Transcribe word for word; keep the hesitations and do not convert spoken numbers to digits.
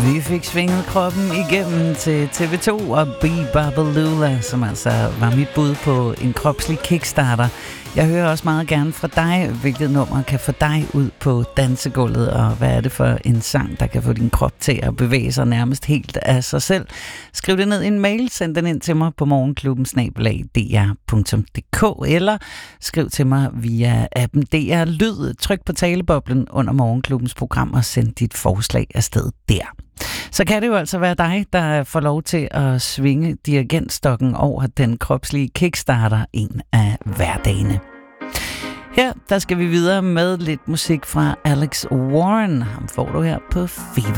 Vi fik svinget kroppen igennem til T V to og Biba Balula, som altså var mit bud på en kropslig kickstarter. Jeg hører også meget gerne fra dig, hvilket nummer kan få dig ud på dansegulvet, og hvad er det for en sang, der kan få din krop til at bevæge sig nærmest helt af sig selv. Skriv det ned i en mail, send den ind til mig på morgenklubben snabel-a d r punktum d k, eller skriv til mig via appen D R Lyd. Tryk på taleboblen under morgenklubbens program og send dit forslag afsted der. Så kan det jo altså være dig, der får lov til at svinge dirigentstokken over den kropslige kickstarter en af hverdagene. Her der skal vi videre med lidt musik fra Alex Warren. Ham får du her på Fever.